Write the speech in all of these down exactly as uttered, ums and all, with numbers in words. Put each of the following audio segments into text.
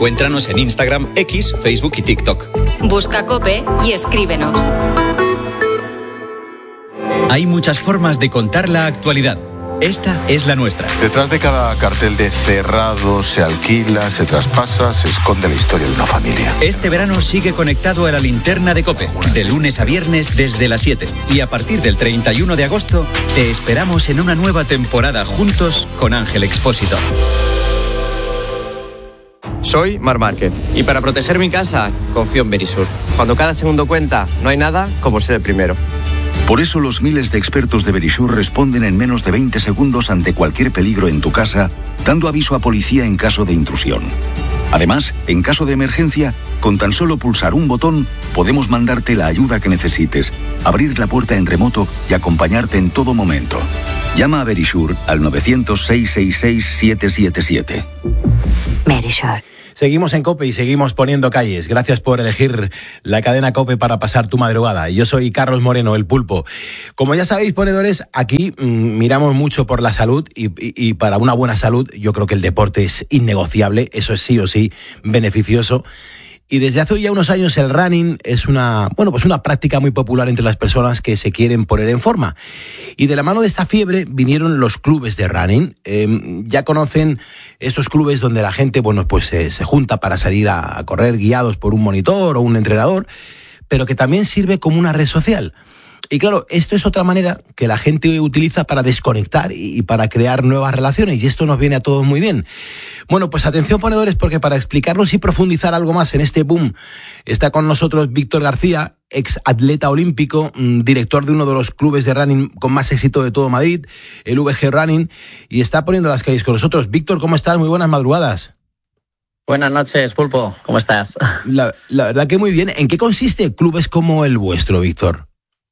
Encuéntranos en Instagram, X, Facebook y TikTok. Busca COPE y escríbenos. Hay muchas formas de contar la actualidad. Esta es la nuestra. Detrás de cada cartel de cerrado, se alquila, se traspasa, se esconde la historia de una familia. Este verano sigue conectado a la linterna de COPE, de lunes a viernes desde las siete. Y a partir del treinta y uno de agosto, te esperamos en una nueva temporada juntos con Ángel Expósito. Soy Mar Márquez y para proteger mi casa confío en Verisur. Cuando cada segundo cuenta, no hay nada como ser el primero. Por eso los miles de expertos de Verisur responden en menos de veinte segundos ante cualquier peligro en tu casa, dando aviso a policía en caso de intrusión. Además, en caso de emergencia, con tan solo pulsar un botón, podemos mandarte la ayuda que necesites, abrir la puerta en remoto y acompañarte en todo momento. Llama a Verisur al nueve cero cero, seis seis seis, siete siete siete. Verisur. Seguimos en COPE y seguimos poniendo calles. Gracias por elegir la cadena COPE para pasar tu madrugada. Yo soy Carlos Moreno, el Pulpo. Como ya sabéis, ponedores, aquí mmm, miramos mucho por la salud y, y, y para una buena salud yo creo que el deporte es innegociable. Eso es sí o sí beneficioso. Y desde hace ya unos años el running es una, bueno, pues una práctica muy popular entre las personas que se quieren poner en forma. Y de la mano de esta fiebre vinieron los clubes de running. Eh, ya conocen estos clubes donde la gente, bueno, pues eh, se junta para salir a, a correr guiados por un monitor o un entrenador, pero que también sirve como una red social. Y claro, esto es otra manera que la gente utiliza para desconectar y para crear nuevas relaciones, y esto nos viene a todos muy bien. Bueno, pues atención, ponedores, porque para explicarnos y profundizar algo más en este boom, está con nosotros Víctor García, ex atleta olímpico, director de uno de los clubes de running con más éxito de todo Madrid, el V G Running, y está poniendo las calles con nosotros. Víctor, ¿cómo estás? Muy buenas madrugadas. Buenas noches, Pulpo. ¿Cómo estás? La, la verdad que muy bien. ¿En qué consiste clubes como el vuestro, Víctor?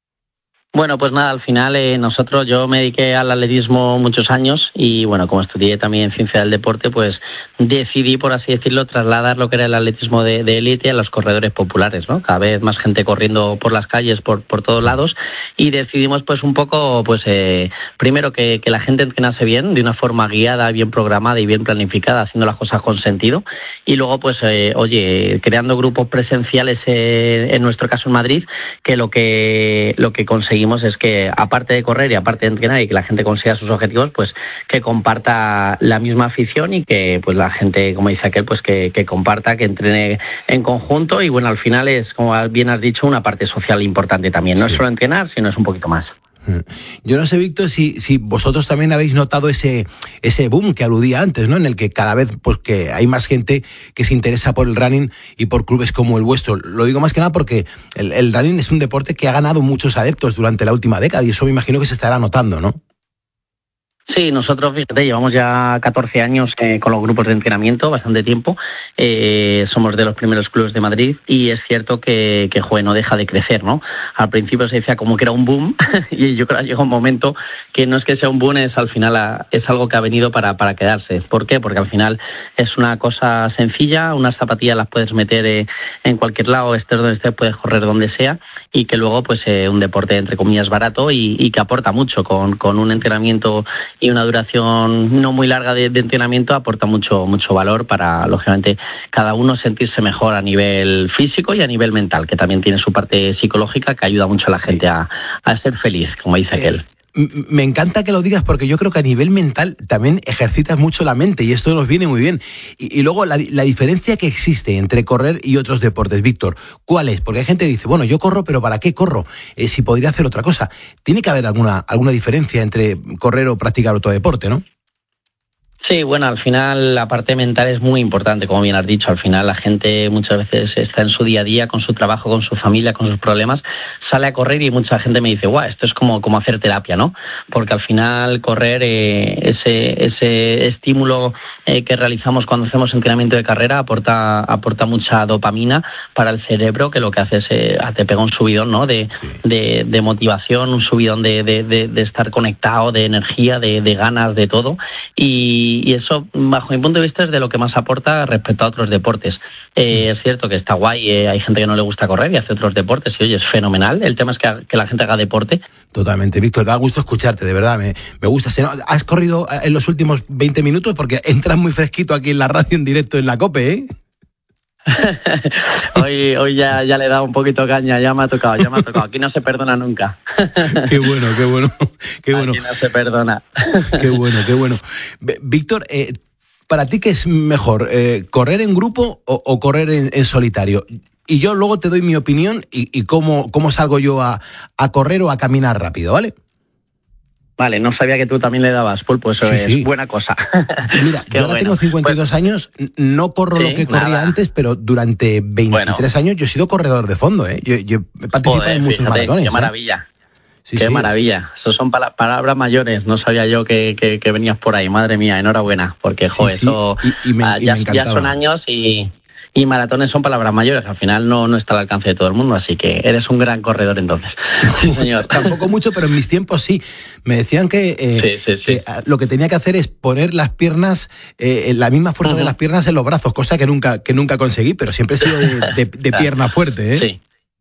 Bueno, pues nada, al final eh, nosotros, yo me dediqué al atletismo muchos años y bueno, como estudié también ciencia del deporte, pues decidí, por así decirlo, trasladar lo que era el atletismo de, de élite a los corredores populares, ¿no? Cada vez más gente corriendo por las calles, por, por todos lados, y decidimos pues un poco, pues eh, primero que, que la gente entrenase bien, de una forma guiada, bien programada y bien planificada, haciendo las cosas con sentido, y luego pues, eh, oye, creando grupos presenciales, eh, en nuestro caso en Madrid, que lo que, lo que conseguimos es que, aparte de correr y aparte de entrenar y que la gente consiga sus objetivos, pues que comparta la misma afición y que pues la gente, como dice aquel, pues que, que comparta, que entrene en conjunto, y bueno, al final es, como bien has dicho, una parte social importante también. No sí. es solo entrenar, sino es un poquito más. Yo no sé, Víctor, si, si vosotros también habéis notado ese, ese boom que aludía antes, ¿no? En el que cada vez pues que hay más gente que se interesa por el running y por clubes como el vuestro. Lo digo más que nada porque el, el running es un deporte que ha ganado muchos adeptos durante la última década y eso me imagino que se estará notando, ¿no? Sí, nosotros, fíjate, llevamos ya catorce años eh, con los grupos de entrenamiento, bastante tiempo. Eh, somos de los primeros clubes de Madrid y es cierto que, que joder, no deja de crecer, ¿no? Al principio se decía como que era un boom y yo creo que llega un momento que no es que sea un boom, es al final a, es algo que ha venido para, para quedarse. ¿Por qué? Porque al final es una cosa sencilla, unas zapatillas las puedes meter eh, en cualquier lado, estés donde estés, puedes correr donde sea, y que luego pues eh, un deporte entre comillas barato y, y que aporta mucho con, con un entrenamiento y una duración no muy larga de, de entrenamiento, aporta mucho mucho valor para, lógicamente, cada uno sentirse mejor a nivel físico y a nivel mental, que también tiene su parte psicológica que ayuda mucho a la sí. gente a, a ser feliz, como dice aquel. Eh. Me encanta que lo digas porque yo creo que a nivel mental también ejercitas mucho la mente y esto nos viene muy bien. Y, y luego la, la diferencia que existe entre correr y otros deportes, Víctor, ¿cuál es? Porque hay gente que dice, bueno, yo corro, pero ¿para qué corro? Eh, si podría hacer otra cosa. Tiene que haber alguna, alguna diferencia entre correr o practicar otro deporte, ¿no? Sí, bueno, al final la parte mental es muy importante, como bien has dicho. Al final la gente muchas veces está en su día a día, con su trabajo, con su familia, con sus problemas, sale a correr y mucha gente me dice, guau, esto es como, como hacer terapia, ¿no? Porque al final correr, eh, ese, ese estímulo eh, que realizamos cuando hacemos entrenamiento de carrera aporta, aporta mucha dopamina para el cerebro, que lo que hace es, eh, te pega un subidón, ¿no? De, sí. de, de motivación, un subidón de, de, de, de estar conectado, de energía, de, de ganas, de todo. Y Y eso, bajo mi punto de vista, es de lo que más aporta respecto a otros deportes. Eh, es cierto que está guay, eh, hay gente que no le gusta correr y hace otros deportes, y oye, es fenomenal. El tema es que, que la gente haga deporte. Totalmente, Víctor, da gusto escucharte, de verdad, me, me gusta. ¿Has corrido en los últimos veinte minutos? Porque entras muy fresquito aquí en la radio en directo en la COPE, ¿eh? hoy hoy ya, ya le he dado un poquito caña, ya me ha tocado, ya me ha tocado. Aquí no se perdona nunca. Qué bueno, qué bueno, qué bueno. Aquí no se perdona. Qué bueno, qué bueno. Víctor, eh, ¿para ti qué es mejor, eh, correr en grupo o, o correr en, en solitario? Y yo luego te doy mi opinión y, y cómo, cómo salgo yo a, a correr o a caminar rápido, ¿vale? Vale, no sabía que tú también le dabas, Pulpo, eso sí, es sí. buena cosa. Mira, yo ahora bueno. tengo cincuenta y dos pues, años, no corro sí, lo que corría nada. antes, pero durante veintitrés bueno. años yo he sido corredor de fondo, ¿eh? Yo, yo he participado Joder, en muchos fíjate, maratones. ¡Qué maravilla! ¿eh? Sí, ¡Qué sí. maravilla! Eso son pala- palabras mayores, no sabía yo que, que, que venías por ahí, madre mía, enhorabuena, porque, sí, joder, sí. eso y, y me, ah, y ya, me ya son años y... Y maratones son palabras mayores, al final no, no está al alcance de todo el mundo, así que eres un gran corredor entonces. Sí, señor. Tampoco mucho, pero en mis tiempos sí. Me decían que, eh, sí, sí, sí. que lo que tenía que hacer es poner las piernas, eh, la misma fuerza uh-huh. de las piernas en los brazos, cosa que nunca, que nunca conseguí, pero siempre he sido de, de, de pierna fuerte, ¿eh? Sí.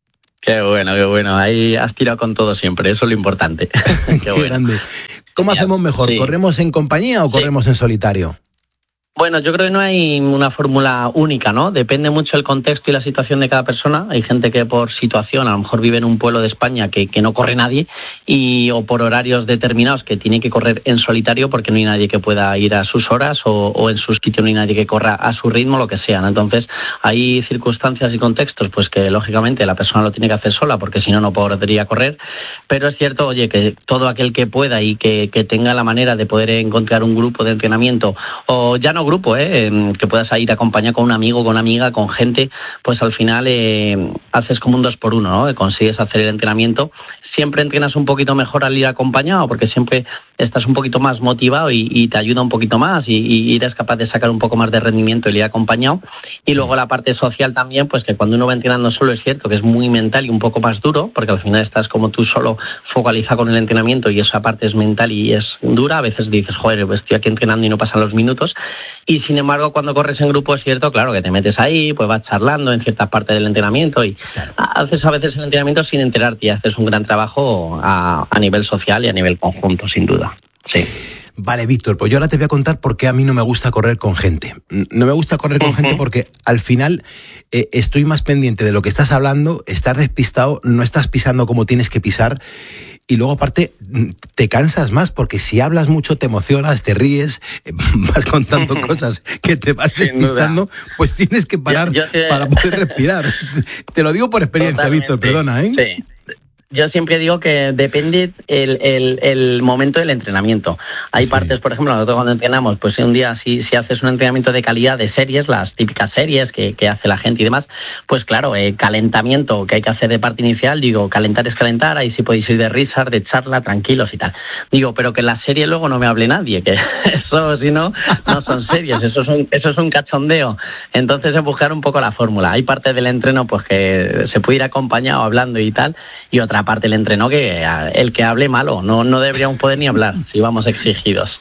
Qué bueno, qué bueno. Ahí has tirado con todo siempre, eso es lo importante. Qué, qué bueno. grande. ¿Cómo Genial. hacemos mejor? Sí. ¿Corremos en compañía o corremos sí. en solitario? Bueno, yo creo que no hay una fórmula única, ¿no? Depende mucho el contexto y la situación de cada persona. Hay gente que por situación, a lo mejor vive en un pueblo de España que, que no corre nadie y o por horarios determinados que tiene que correr en solitario porque no hay nadie que pueda ir a sus horas o, o en su sitio no hay nadie que corra a su ritmo, lo que sea, ¿no? Entonces, hay circunstancias y contextos pues que lógicamente la persona lo tiene que hacer sola porque si no, no podría correr. Pero es cierto, oye, que todo aquel que pueda y que, que tenga la manera de poder encontrar un grupo de entrenamiento o ya no grupo, ¿eh? que puedas ir acompañado con un amigo, con una amiga, con gente, pues al final eh, haces como un dos por uno, ¿no? Consigues hacer el entrenamiento. Siempre entrenas un poquito mejor al ir acompañado porque siempre estás un poquito más motivado y, y te ayuda un poquito más y, y eres capaz de sacar un poco más de rendimiento el ir acompañado. Y luego la parte social también, pues que cuando uno va entrenando solo es cierto que es muy mental y un poco más duro porque al final estás como tú solo focalizado con el entrenamiento y esa parte es mental y es dura. A veces dices, joder, pues estoy aquí entrenando y no pasan los minutos. Y sin embargo, cuando corres en grupo es cierto, claro, que te metes ahí, pues vas charlando en ciertas partes del entrenamiento y claro. haces a veces el entrenamiento sin enterarte y haces un gran trabajo a, a nivel social y a nivel conjunto, sin duda. Sí. Vale, Víctor, pues yo ahora te voy a contar por qué a mí no me gusta correr con gente. No me gusta correr con uh-huh. gente porque al final eh, estoy más pendiente de lo que estás hablando, estás despistado, no estás pisando como tienes que pisar. Y luego, aparte, te cansas más porque si hablas mucho, te emocionas, te ríes, vas contando cosas que te vas despistando, pues tienes que parar yo, yo te... para poder respirar. Te lo digo por experiencia, Totalmente. Víctor, perdona, ¿eh? Sí. Yo siempre digo que depende el, el, el momento del entrenamiento. Hay sí. partes, por ejemplo, nosotros cuando entrenamos, pues un día si, si haces un entrenamiento de calidad de series, las típicas series que, que hace la gente y demás, pues claro, eh, calentamiento que hay que hacer de parte inicial, digo, calentar es calentar, ahí sí podéis ir de risas, de charla, tranquilos y tal. Digo, pero que en la serie luego no me hable nadie, que eso si no, no son series, eso es un, eso es un cachondeo. Entonces es buscar un poco la fórmula. Hay partes del entreno pues que se puede ir acompañado hablando y tal, y otra parte del entreno que el que hable malo, no, no deberíamos poder ni hablar si vamos exigidos.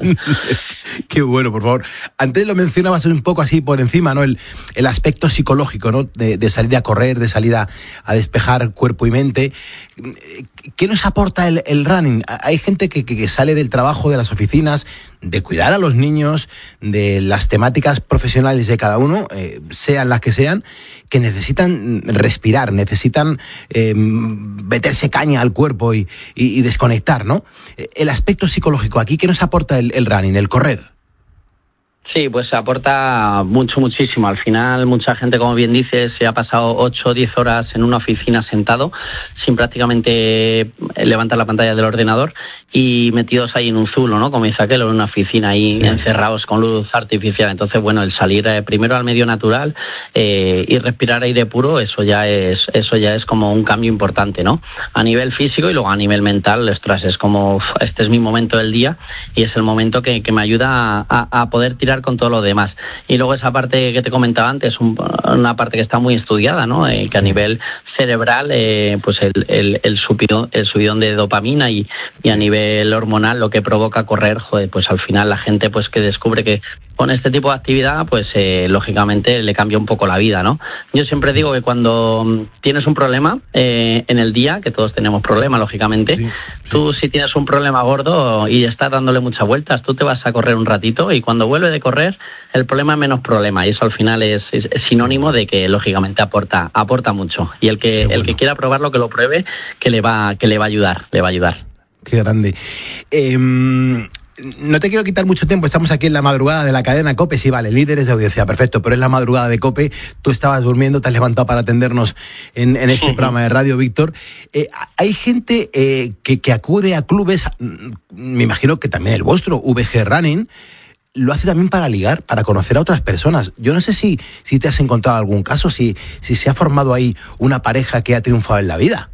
Qué bueno, por favor. Antes lo mencionabas un poco así por encima, ¿no? El, el aspecto psicológico, ¿no? De, de salir a correr, de salir a, a despejar cuerpo y mente. ¿Qué nos aporta el, el running? Hay gente que, que sale del trabajo, de las oficinas, de cuidar a los niños, de las temáticas profesionales de cada uno, eh, sean las que sean, que necesitan respirar, necesitan eh, meterse caña al cuerpo y, y, y desconectar, ¿no? El aspecto psicológico aquí, ¿qué nos aporta el, el running, el correr? Sí, pues aporta mucho, muchísimo. Al final, mucha gente, como bien dices, se ha pasado ocho o diez horas en una oficina sentado, sin prácticamente levantar la pantalla del ordenador y metidos ahí en un zulo, ¿no? Como dice aquel, en una oficina ahí sí. encerrados con luz artificial. Entonces, bueno, el salir eh, primero al medio natural eh, y respirar aire puro, eso ya es eso ya es como un cambio importante, ¿no? A nivel físico y luego a nivel mental, ostras, es como, uf, este es mi momento del día y es el momento que, que me ayuda a, a poder tirar con todo lo demás. Y luego esa parte que te comentaba antes, un, una parte que está muy estudiada, ¿no? Eh, que a nivel cerebral, eh, pues el, el, el, subidón, el subidón de dopamina y, y a nivel hormonal lo que provoca correr, joder, pues al final la gente pues que descubre que con este tipo de actividad, pues eh, lógicamente le cambia un poco la vida, ¿no? Yo siempre digo que cuando tienes un problema eh, en el día, que todos tenemos problemas, lógicamente, sí, sí. tú si tienes un problema gordo y estás dándole muchas vueltas, tú te vas a correr un ratito y cuando vuelves de correr, el problema es menos problema, y eso al final es, es, es sinónimo de que lógicamente aporta aporta mucho, y el que bueno. el que quiera probarlo, que lo pruebe, que le va que le va a ayudar, le va a ayudar. Qué grande. Eh, no te quiero quitar mucho tiempo, estamos aquí en la madrugada de la cadena COPE, sí, vale, líderes de audiencia, perfecto, pero es la madrugada de COPE, tú estabas durmiendo, te has levantado para atendernos en, en este uh-huh. programa de radio, Víctor. Eh, hay gente eh, que, que acude a clubes, me imagino que también el vuestro, V G Running, lo hace también para ligar, para conocer a otras personas. Yo no sé si, si te has encontrado algún caso, si, si se ha formado ahí una pareja que ha triunfado en la vida.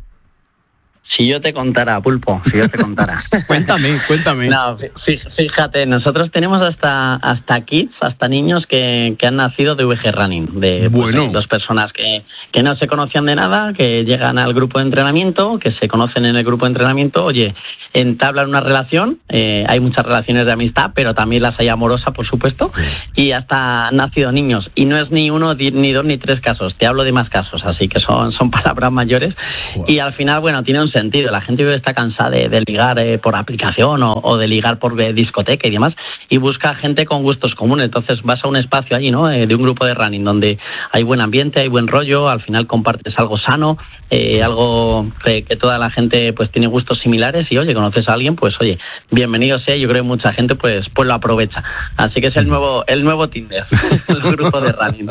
Si yo te contara, Pulpo, si yo te contara. Cuéntame, cuéntame. No, fíjate, nosotros tenemos hasta hasta kids, hasta niños que, que han nacido de V G Running, de, bueno. pues, de dos personas que, que no se conocían de nada, que llegan al grupo de entrenamiento, que se conocen en el grupo de entrenamiento, oye, entablan una relación, eh, hay muchas relaciones de amistad, pero también las hay amorosas, por supuesto, y hasta han nacido niños, y no es ni uno, ni dos, ni tres casos, te hablo de más casos, así que son, son palabras mayores, wow. Y al final, bueno, tiene un sentido. La gente está cansada de, de ligar eh, por aplicación o, o de ligar por eh, discoteca y demás, y busca gente con gustos comunes. Entonces vas a un espacio allí, ¿no? Eh, de un grupo de running donde hay buen ambiente, hay buen rollo, al final compartes algo sano, eh, algo que, que toda la gente pues tiene gustos similares, y oye, conoces a alguien, pues oye, bienvenido sea. Yo creo que mucha gente pues pues lo aprovecha. Así que es el nuevo el nuevo Tinder, el grupo de running.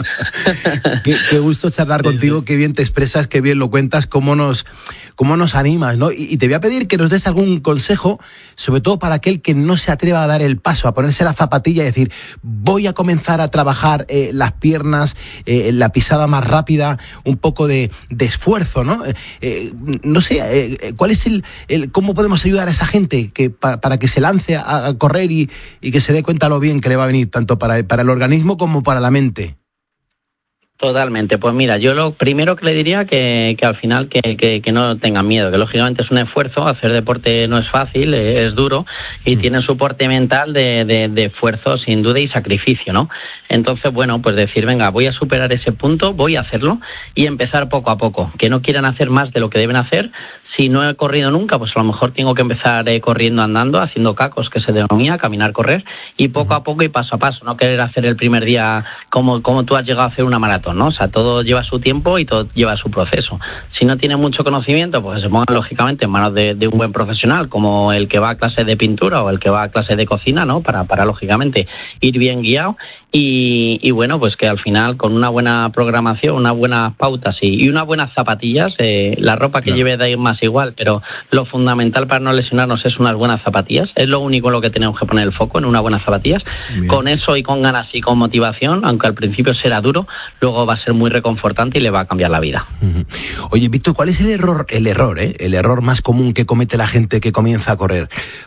Qué, qué gusto charlar contigo, qué bien te expresas, qué bien lo cuentas, cómo nos, cómo nos animas, ¿no? Y, y te voy a pedir que nos des algún consejo, sobre todo para aquel que no se atreva a dar el paso, a ponerse la zapatilla y decir, voy a comenzar a trabajar eh, las piernas, eh, la pisada más rápida, un poco de, de esfuerzo, ¿no? Eh, no sé, eh, ¿cuál es el, el, cómo podemos ayudar a esa gente que pa, para que se lance a, a correr y, y que se dé cuenta lo bien que le va a venir, tanto para, para el organismo como para la mente? Totalmente, pues mira, yo lo primero que le diría que, que al final que, que, que no tengan miedo, que lógicamente es un esfuerzo, hacer deporte no es fácil, es duro y mm. tiene un soporte mental de, de, de esfuerzo sin duda y sacrificio, ¿no? Entonces, bueno, pues decir, venga, voy a superar ese punto, voy a hacerlo y empezar poco a poco, que no quieran hacer más de lo que deben hacer. Si no he corrido nunca, pues a lo mejor tengo que empezar eh, corriendo, andando, haciendo cacos, que se denomina, caminar, correr, y poco a poco y paso a paso, no querer hacer el primer día como, como tú has llegado a hacer una maratón, ¿no? O sea, todo lleva su tiempo y todo lleva su proceso. Si no tiene mucho conocimiento, pues se pongan lógicamente en manos de, de un buen profesional, como el que va a clase de pintura o el que va a clase de cocina, ¿no? Para, para lógicamente ir bien guiado y, y bueno, pues que al final con una buena programación, unas buenas pautas y, y unas buenas zapatillas, eh, la ropa que claro. lleve da más igual, pero lo fundamental para no lesionarnos es unas buenas zapatillas, es lo único en lo que tenemos que poner el foco, en unas buenas zapatillas. Bien. Con eso y con ganas y con motivación, aunque al principio será duro, luego va a ser muy reconfortante y le va a cambiar la vida. Uh-huh. Oye, Víctor, ¿cuál es el error, el error, eh? el error más común que comete la gente que comienza a correr?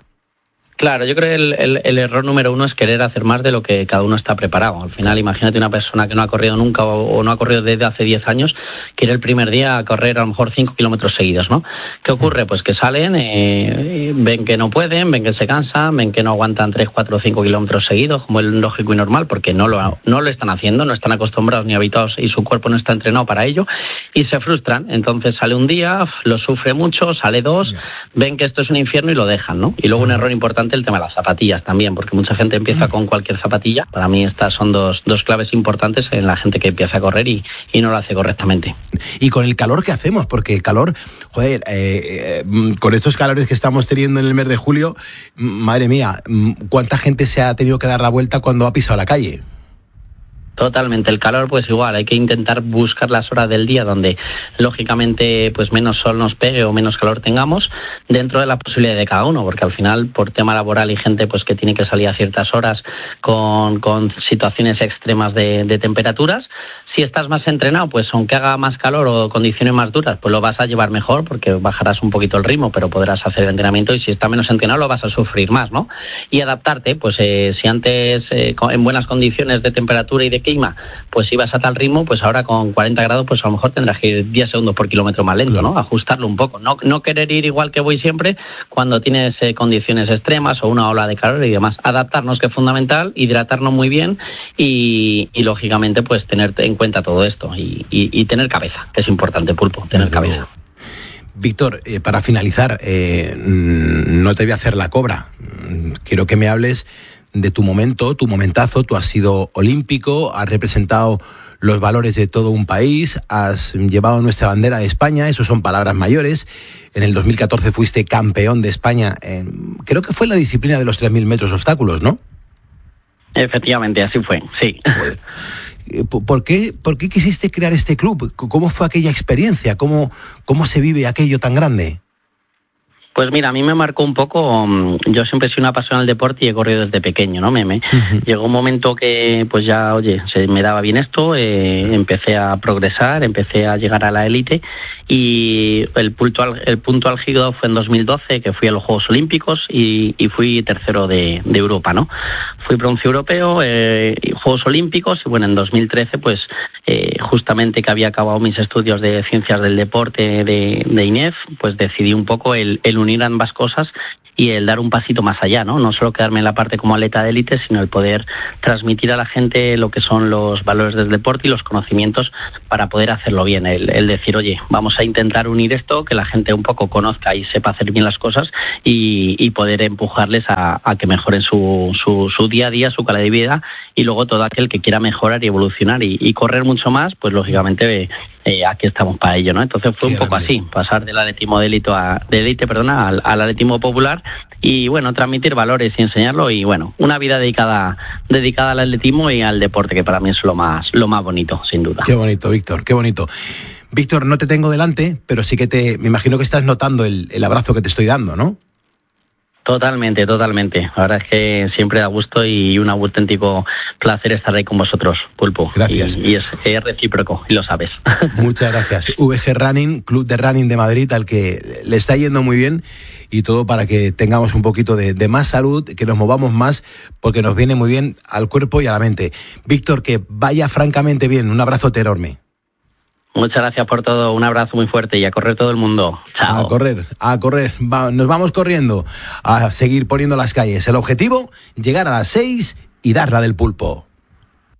Claro, yo creo que el, el, el error número uno es querer hacer más de lo que cada uno está preparado. Al final, imagínate una persona que no ha corrido nunca o, o no ha corrido desde hace diez años, quiere el primer día a correr a lo mejor cinco kilómetros seguidos, ¿no? ¿Qué ocurre? Pues que salen, eh, ven que no pueden, ven que se cansan, ven que no aguantan tres, cuatro o cinco kilómetros seguidos, como es lógico y normal, porque no lo, no lo están haciendo, no están acostumbrados ni habituados y su cuerpo no está entrenado para ello, y se frustran. Entonces sale un día, lo sufre mucho, sale dos, ven que esto es un infierno y lo dejan, ¿no? Y luego un error importante, el tema de las zapatillas también, porque mucha gente empieza con cualquier zapatilla. Para mí estas son dos, dos claves importantes en la gente que empieza a correr y, y no lo hace correctamente. Y con el calor que hacemos, porque el calor, joder, eh, eh, con estos calores que estamos teniendo en el mes de julio, madre mía, ¿cuánta gente se ha tenido que dar la vuelta cuando ha pisado la calle? Totalmente, el calor pues igual, hay que intentar buscar las horas del día donde lógicamente pues menos sol nos pegue o menos calor tengamos dentro de la posibilidad de cada uno, porque al final por tema laboral y gente pues que tiene que salir a ciertas horas con, con situaciones extremas de, de temperaturas. Si estás más entrenado, pues aunque haga más calor o condiciones más duras, pues lo vas a llevar mejor porque bajarás un poquito el ritmo, pero podrás hacer el entrenamiento, y si estás menos entrenado lo vas a sufrir más, ¿no? Y adaptarte, pues eh, si antes eh, en buenas condiciones de temperatura y de clima, pues ibas a tal ritmo, pues ahora con cuarenta grados, pues a lo mejor tendrás que ir diez segundos por kilómetro más lento, ¿no? Ajustarlo un poco, no, no querer ir igual que voy siempre cuando tienes eh, condiciones extremas o una ola de calor y demás. Adaptarnos, que es fundamental, hidratarnos muy bien y, y lógicamente pues tener en cuenta todo esto y, y, y tener cabeza, que es importante, Pulpo, tener Desde cabeza. Luego. Víctor, eh, para finalizar, eh, no te voy a hacer la cobra. Quiero que me hables de tu momento, tu momentazo. Tú has sido olímpico, has representado los valores de todo un país, has llevado nuestra bandera de España, eso son palabras mayores. En el dos mil catorce fuiste campeón de España, en, creo que fue en la disciplina de los tres mil metros obstáculos, ¿no? Efectivamente, así fue, sí. ¿Por qué, ¿Por qué quisiste crear este club? ¿Cómo fue aquella experiencia? ¿Cómo, cómo se vive aquello tan grande? Pues mira, a mí me marcó un poco, yo siempre he sido una apasionada del deporte y he corrido desde pequeño, ¿no? Me, me, uh-huh. Llegó un momento que pues ya, oye, se me daba bien esto, eh, empecé a progresar, empecé a llegar a la élite y el punto, el punto álgido fue en dos mil doce, que fui a los Juegos Olímpicos y, y fui tercero de, de Europa, ¿no? Fui bronce europeo, eh, Juegos Olímpicos y bueno, en dos mil trece pues eh, justamente que había acabado mis estudios de Ciencias del Deporte de, de I N E F, pues decidí un poco el, el unir ambas cosas y el dar un pasito más allá, ¿no? No solo quedarme en la parte como atleta de élite, sino el poder transmitir a la gente lo que son los valores del deporte y los conocimientos para poder hacerlo bien. El, el decir, oye, vamos a intentar unir esto, que la gente un poco conozca y sepa hacer bien las cosas y, y poder empujarles a, a que mejoren su, su, su día a día, su calidad de vida y luego todo aquel que quiera mejorar y evolucionar y, y correr mucho más, pues lógicamente eh, aquí estamos para ello, ¿no? Entonces fue Qué un poco grande. así, pasar del atletismo de élite, a, de élite perdona, al, al atletismo popular y bueno, transmitir valores y enseñarlo y bueno, una vida dedicada dedicada al atletismo y al deporte, que para mí es lo más lo más bonito, sin duda. Qué bonito, Víctor, qué bonito. Víctor, no te tengo delante, pero sí que te, me imagino que estás notando el, el abrazo que te estoy dando, ¿no? Totalmente, totalmente. La verdad es que siempre da gusto y un auténtico placer estar ahí con vosotros, Pulpo. Gracias. Y, y es, es recíproco, y lo sabes. Muchas gracias. V G Running, Club de Running de Madrid, al que le está yendo muy bien y todo para que tengamos un poquito de, de más salud, que nos movamos más, porque nos viene muy bien al cuerpo y a la mente. Víctor, que vaya francamente bien. Un abrazote enorme. Muchas gracias por todo, un abrazo muy fuerte y a correr todo el mundo. Chao. A correr, a correr, Va, nos vamos corriendo, a seguir poniendo las calles. El objetivo, llegar a las seis y dar la del pulpo.